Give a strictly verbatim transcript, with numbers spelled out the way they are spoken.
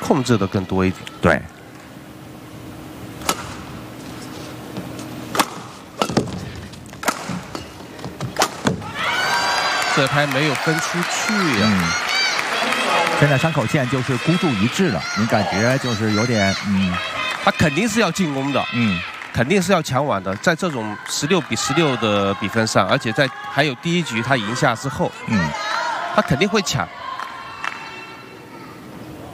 控制的更多一点。 对。 这拍没有分出去呀、啊。 嗯。现在伤口线就是孤注一掷了，你感觉就是有点嗯， 他肯定是要进攻的， 嗯， 肯定是要抢碗的，在这种十六比十六的比分上，而且在还有第一局他赢下之后， 嗯， 他肯定会抢。